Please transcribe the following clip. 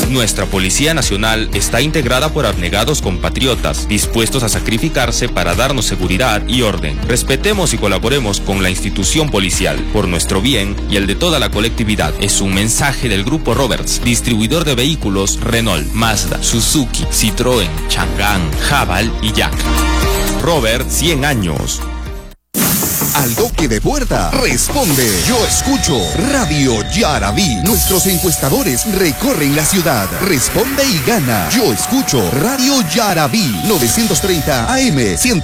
Nuestra Policía Nacional está integrada por abnegados compatriotas, dispuestos a sacrificarse para darnos seguridad y orden. Respetemos y colaboremos con la institución policial, por nuestro bien y el de toda la colectividad. Es un mensaje del Grupo Roberts, distribuidor de vehículos Renault, Mazda, Suzuki, Citroën, Chang'an, Haval y Jack. Robert, 100 años. Al toque de puerta, responde. Yo escucho Radio Yaraví. Nuestros encuestadores recorren la ciudad. Responde y gana. Yo escucho Radio Yaraví. 930 AM 100.